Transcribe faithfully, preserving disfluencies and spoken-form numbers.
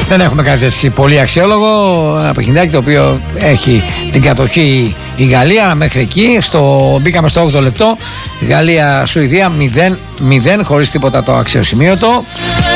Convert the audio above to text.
Δεν έχουμε κάτι έτσι πολύ αξιόλογο. Ένα παιχνιδάκι το οποίο έχει την κατοχή η Γαλλία μέχρι εκεί. Στο, μπήκαμε στο όγδοο λεπτό. Γαλλία-Σουηδία μηδέν μηδέν χωρίς τίποτα το αξιοσημείωτο.